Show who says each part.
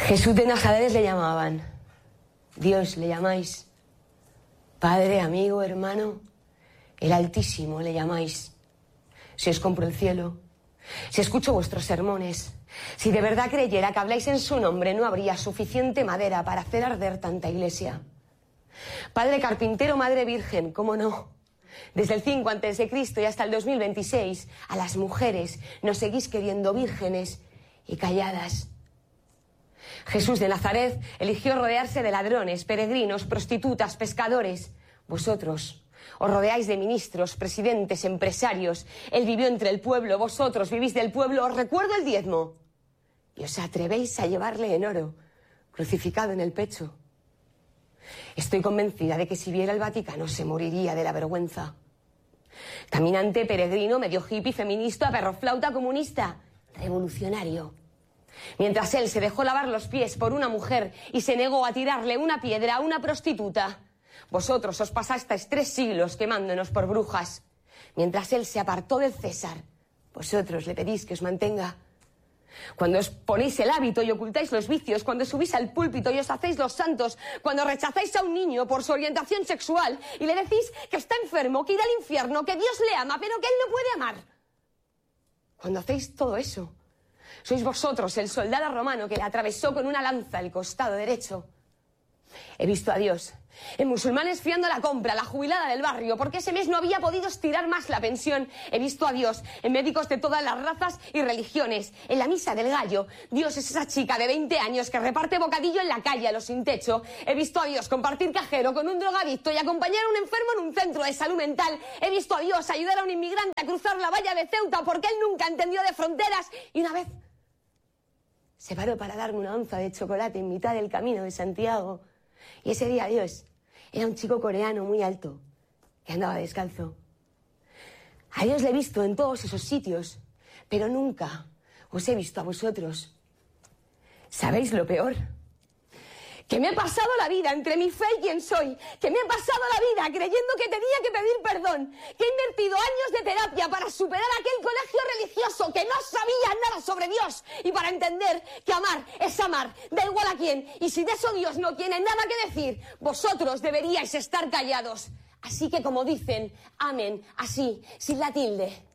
Speaker 1: Jesús de Nazaret le llamaban. Dios le llamáis. Padre, amigo, hermano, el Altísimo le llamáis. Si os compro el cielo, si escucho vuestros sermones, si de verdad creyera que habláis en su nombre, no habría suficiente madera para hacer arder tanta iglesia. Padre carpintero, Madre Virgen, ¿cómo no? Desde el 5 a.C. y hasta el 2026, a las mujeres nos seguís queriendo vírgenes y calladas. Jesús de Nazaret eligió rodearse de ladrones, peregrinos, prostitutas, pescadores. Vosotros os rodeáis de ministros, presidentes, empresarios. Él vivió entre el pueblo, vosotros vivís del pueblo. Os recuerdo el diezmo. Y os atrevéis a llevarle en oro, crucificado en el pecho. Estoy convencida de que si viera el Vaticano se moriría de la vergüenza. Caminante, peregrino, medio hippie, feminista, perroflauta, comunista, revolucionario. Mientras él se dejó lavar los pies por una mujer y se negó a tirarle una piedra a una prostituta, vosotros os pasasteis 3 siglos quemándonos por brujas. Mientras él se apartó del César, vosotros le pedís que os mantenga. Cuando os ponéis el hábito y ocultáis los vicios, cuando subís al púlpito y os hacéis los santos, cuando rechazáis a un niño por su orientación sexual y le decís que está enfermo, que irá al infierno, que Dios le ama, pero que él no puede amar. Cuando hacéis todo eso, sois vosotros el soldado romano que le atravesó con una lanza el costado derecho. He visto a Dios en musulmanes fiando la compra, la jubilada del barrio, porque ese mes no había podido estirar más la pensión. He visto a Dios en médicos de todas las razas y religiones, en la misa del gallo. Dios es esa chica de 20 años que reparte bocadillo en la calle a los sin techo. He visto a Dios compartir cajero con un drogadicto y acompañar a un enfermo en un centro de salud mental. He visto a Dios ayudar a un inmigrante a cruzar la valla de Ceuta porque él nunca entendió de fronteras. Y una vez se paró para darme una onza de chocolate en mitad del camino de Santiago. Y ese día Dios era un chico coreano muy alto que andaba descalzo. A Dios le he visto en todos esos sitios, pero nunca os he visto a vosotros. ¿Sabéis lo peor? Que me he pasado la vida entre mi fe y quién soy, que me he pasado la vida creyendo que tenía que pedir perdón, que he invertido años de terapia para superar aquel colegio religioso que no sabía nada sobre Dios y para entender que amar es amar, da igual a quién, y si de eso Dios no tiene nada que decir, vosotros deberíais estar callados. Así que como dicen, amen, así, sin la tilde.